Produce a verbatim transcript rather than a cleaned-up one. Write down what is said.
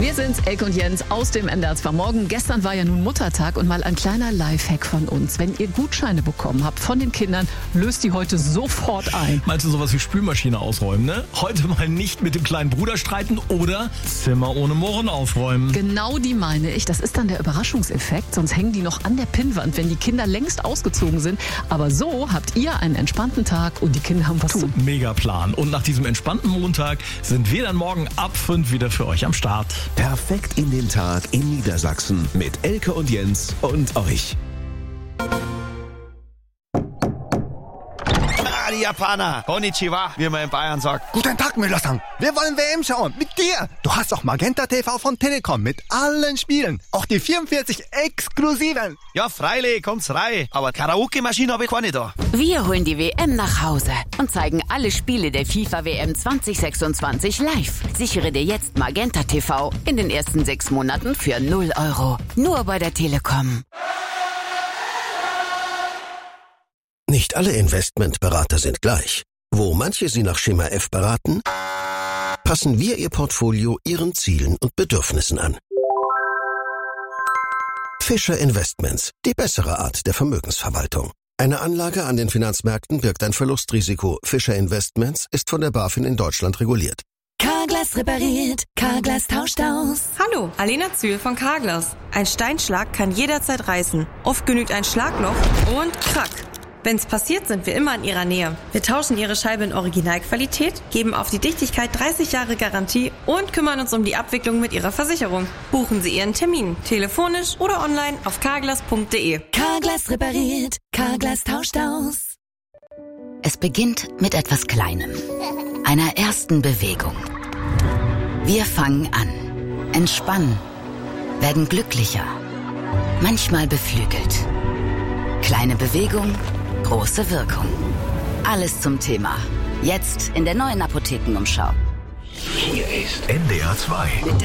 Wir sind's, Elke und Jens aus dem N D R zwei Morgen. Gestern war ja nun Muttertag und mal ein kleiner Lifehack von uns. Wenn ihr Gutscheine bekommen habt von den Kindern, löst die heute sofort ein. Meinst du sowas wie Spülmaschine ausräumen, ne? Heute mal nicht mit dem kleinen Bruder streiten oder Zimmer ohne Murren aufräumen. Genau die meine ich. Das ist dann der Überraschungseffekt. Sonst hängen die noch an der Pinnwand, wenn die Kinder längst ausgezogen sind. Aber so habt ihr einen entspannten Tag und die Kinder haben was zu tun. Mega Plan. Und nach diesem entspannten Montag sind wir dann morgen ab fünf wieder für euch am Start. Perfekt in den Tag in Niedersachsen mit Elke und Jens und euch. Ah, die Japaner. Konnichiwa, wie man in Bayern sagt. Guten Tag, Müller-san. Wir wollen W M schauen. Mit dir. Du hast auch Magenta T V von Telekom mit allen Spielen. Auch die vierundvierzig exklusiven. Ja, freilich, kommt's rein. Aber Karaoke-Maschine habe ich keine da. Wir holen die W M nach Hause und zeigen alle Spiele der FIFA W M zwanzig sechsundzwanzig live. Sichere dir jetzt Magenta T V in den ersten sechs Monaten für null Euro. Nur bei der Telekom. Nicht alle Investmentberater sind gleich. Wo manche Sie nach Schema F beraten, passen wir Ihr Portfolio Ihren Zielen und Bedürfnissen an. Fischer Investments, die bessere Art der Vermögensverwaltung. Eine Anlage an den Finanzmärkten birgt ein Verlustrisiko. Fischer Investments ist von der BaFin in Deutschland reguliert. Carglass repariert, Carglass tauscht aus. Hallo, Alena Zühl von Carglass. Ein Steinschlag kann jederzeit reißen. Oft genügt ein Schlagloch und krack. Wenn's passiert, sind wir immer in Ihrer Nähe. Wir tauschen Ihre Scheibe in Originalqualität, geben auf die Dichtigkeit dreißig Jahre Garantie und kümmern uns um die Abwicklung mit Ihrer Versicherung. Buchen Sie Ihren Termin, telefonisch oder online auf carglass punkt de. Carglass repariert, Carglass tauscht aus. Es beginnt mit etwas Kleinem, einer ersten Bewegung. Wir fangen an, entspannen, werden glücklicher, manchmal beflügelt. Kleine Bewegung, große Wirkung. Alles zum Thema. Jetzt in der neuen Apothekenumschau. Hier ist N D R zwei.